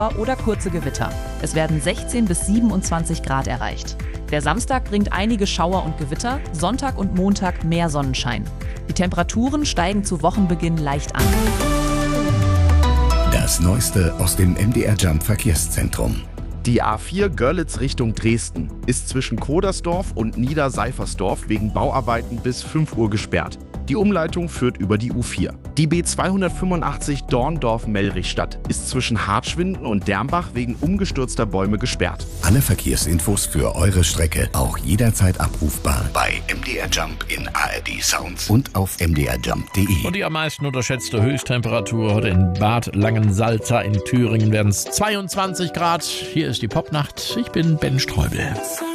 oder kurze Gewitter. Es werden 16 bis 27 Grad erreicht. Der Samstag bringt einige Schauer und Gewitter, Sonntag und Montag mehr Sonnenschein. Die Temperaturen steigen zu Wochenbeginn leicht an. Das Neueste aus dem MDR Jump Verkehrszentrum. Die A4 Görlitz Richtung Dresden ist zwischen Kodersdorf und Niederseifersdorf wegen Bauarbeiten bis 5 Uhr gesperrt. Die Umleitung führt über die U4. Die B285 Dorndorf-Mellrichstadt ist zwischen Hartschwinden und Dermbach wegen umgestürzter Bäume gesperrt. Alle Verkehrsinfos für eure Strecke auch jederzeit abrufbar bei MDR Jump in ARD Sounds und auf mdrjump.de. Und die am meisten unterschätzte Höchsttemperatur heute in Bad Langensalza in Thüringen werden es 22 Grad. Hier ist die Popnacht. Ich bin Ben Streubel.